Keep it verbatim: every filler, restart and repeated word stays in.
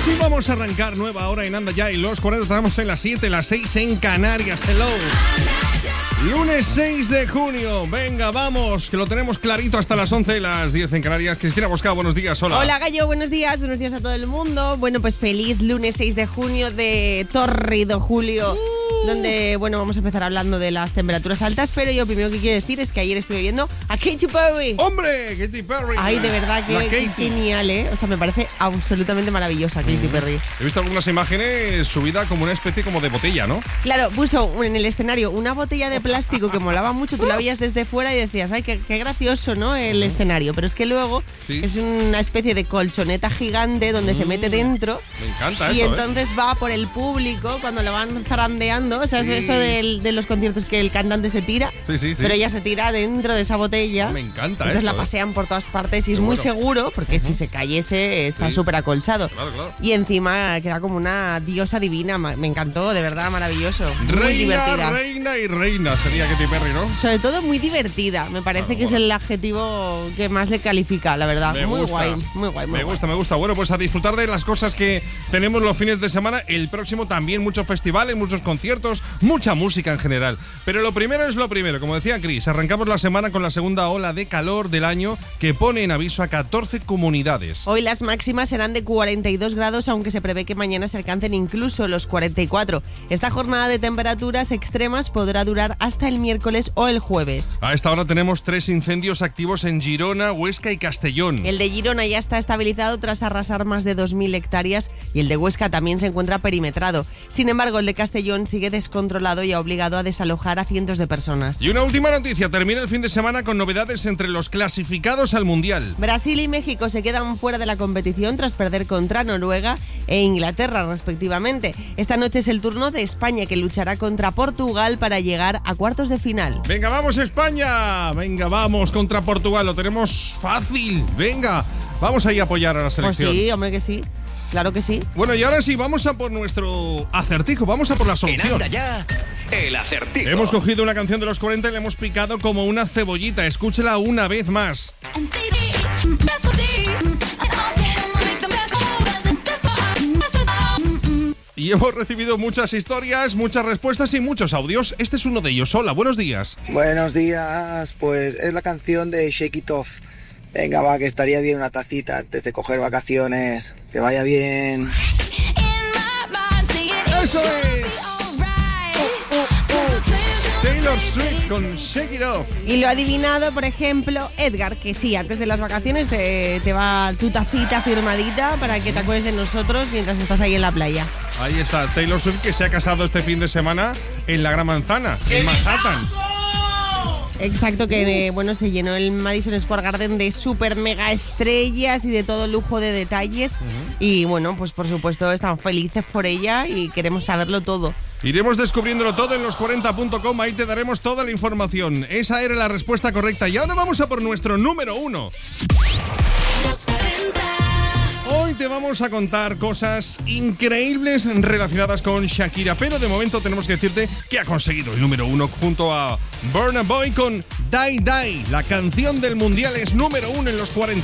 Así vamos a arrancar nueva hora en Anda Ya y los cuarenta. Estamos en las siete, las seis en Canarias. Hello. Lunes seis de junio. Venga, vamos, que lo tenemos clarito hasta las once, las diez en Canarias. Cristina Bosca, buenos días. Hola. Hola, Gallo, buenos días. Buenos días a todo el mundo. Bueno, pues feliz lunes seis de junio de Tórrido Julio. Uh. Donde, bueno, vamos a empezar hablando de las temperaturas altas, pero yo lo primero que quiero decir es que ayer estuve viendo a Katy Perry. ¡Hombre! Katy Perry. Ay, de verdad que, que genial, ¿eh? O sea, me parece absolutamente maravillosa Katy mm. Perry. He visto algunas imágenes subida como una especie como de botella, ¿no? Claro, puso en el escenario una botella de plástico que molaba mucho, tú la veías desde fuera y decías, ay, qué, qué gracioso, ¿no? El uh-huh. escenario, pero es que luego ¿sí? es una especie de colchoneta gigante donde mm. se mete dentro. Me encanta y eso, entonces ¿eh? va por el público cuando la van zarandeando, o sea, sí. esto de, de los conciertos que el cantante se tira, sí, sí, sí. pero ella se tira dentro de esa botella. Me encanta entonces esto, la pasean ¿eh? por todas partes y es qué muy bueno. seguro porque uh-huh. si se cayese está súper sí. acolchado. Claro, claro. Y encima queda como una diosa divina, me encantó, de verdad, maravilloso. Reina, muy divertida. reina y reina sería Katy Perry, ¿no? Sobre todo muy divertida, me parece claro, que bueno. es el adjetivo que más le califica, la verdad. Me muy gusta. guay, muy guay, muy Me guay. gusta, me gusta. Bueno, pues a disfrutar de las cosas que tenemos los fines de semana. El próximo también muchos festivales, muchos conciertos, mucha música en general. Pero lo primero es lo primero, como decía Chris, arrancamos la semana con la segunda ola de calor del año que pone en aviso a catorce comunidades. Hoy las máximas serán de cuarenta y dos grados, aunque se prevé que mañana se alcancen incluso los cuarenta y cuatro. Esta jornada de temperaturas extremas podrá durar hasta el miércoles o el jueves. A esta hora tenemos tres incendios activos en Girona, Huesca y Castellón. El de Girona ya está estabilizado tras arrasar más de dos mil hectáreas y el de Huesca también se encuentra perimetrado. Sin embargo, el de Castellón sigue descontrolado y ha obligado a desalojar a cientos de personas. Y una última noticia, termina el fin de semana con novedades entre los clasificados al Mundial. Brasil y México se quedan fuera de la competición tras perder contra Noruega e Inglaterra, respectivamente. Esta noche es el turno de España, que luchará contra Portugal para llegar a cuartos de final. ¡Venga, vamos España! ¡Venga, vamos contra Portugal! Lo tenemos fácil. ¡Venga! Vamos a ir a apoyar a la selección. Pues sí, hombre que sí. Claro que sí. Bueno, y ahora sí, vamos a por nuestro acertijo, vamos a por la solución. En Anda Ya, el acertijo. Hemos cogido una canción de los cuarenta y la hemos picado como una cebollita. Escúchela una vez más. Y hemos recibido muchas historias, muchas respuestas y muchos audios. Este es uno de ellos. Hola, buenos días. Buenos días, pues es la canción de Shake It Off. Venga, va, que estaría bien una tacita antes de coger vacaciones. Que vaya bien. ¡Eso es! Oh, oh, oh. Taylor Swift con Shake It Off. Y lo ha adivinado, por ejemplo, Edgar, que sí, antes de las vacaciones te, te va tu tacita firmadita para que te acuerdes de nosotros mientras estás ahí en la playa. Ahí está, Taylor Swift, que se ha casado este fin de semana en la Gran Manzana, en Manhattan. Exacto, que bueno, se llenó el Madison Square Garden de super mega estrellas y de todo lujo de detalles. Uh-huh. Y bueno, pues por supuesto están felices por ella y queremos saberlo todo. Iremos descubriéndolo todo en los cuarenta punto com, ahí te daremos toda la información. Esa era la respuesta correcta y ahora vamos a por nuestro número uno. Hoy te vamos a contar cosas increíbles relacionadas con Shakira, pero de momento tenemos que decirte que ha conseguido el número uno junto a Burna Boy con Die Die. La canción del mundial es número uno en los cuarenta.